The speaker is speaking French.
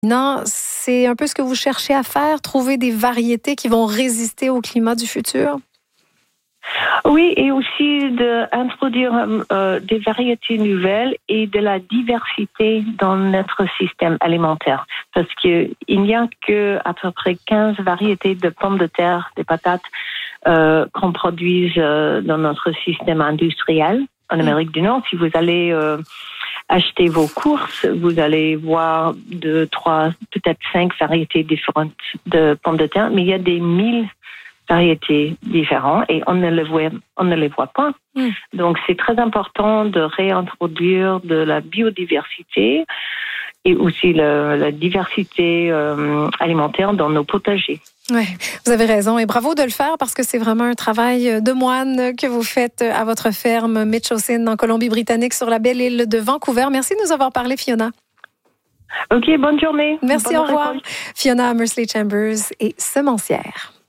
Non, c'est un peu ce que vous cherchez à faire, trouver des variétés qui vont résister au climat du futur? Oui, et aussi d'introduire des variétés nouvelles et de la diversité dans notre système alimentaire. Parce qu'il n'y a à peu près 15 variétés de pommes de terre, des patates qu'on produise dans notre système industriel en Amérique du Nord. Si vous allez acheter vos courses, vous allez voir 2, 3, peut-être 5 variétés différentes de pommes de terre, mais il y a des 1000 variétés différentes et on ne les voit pas. Donc, c'est très important de réintroduire de la biodiversité et aussi la diversité alimentaire dans nos potagers. Oui, vous avez raison et bravo de le faire parce que c'est vraiment un travail de moine que vous faites à votre ferme Metchosin en Colombie-Britannique sur la belle île de Vancouver. Merci de nous avoir parlé, Fiona. OK, bonne journée. Merci, bonne au revoir. récolte. Fiona Mersley Chambers est semencière.